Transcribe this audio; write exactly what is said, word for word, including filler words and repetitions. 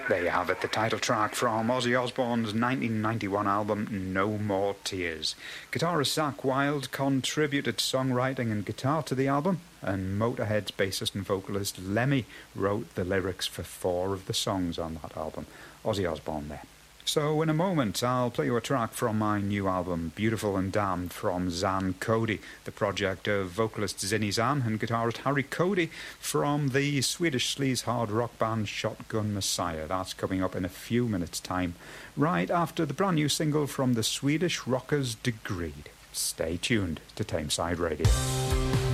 There you have it, the title track from Ozzy Osbourne's nineteen ninety-one album, No More Tears. Guitarist Zakk Wylde contributed songwriting and guitar to the album, and Motorhead's bassist and vocalist Lemmy wrote the lyrics for four of the songs on that album. Ozzy Osbourne there. So in a moment, I'll play you a track from my new album, Beautiful and Damned, from Zan Cody, the project of vocalist Zinny Zan and guitarist Harry Cody from the Swedish sleaze hard rock band Shotgun Messiah. That's coming up in a few minutes' time, right after the brand new single from the Swedish rockers Degreed. Stay tuned to Tameside Radio.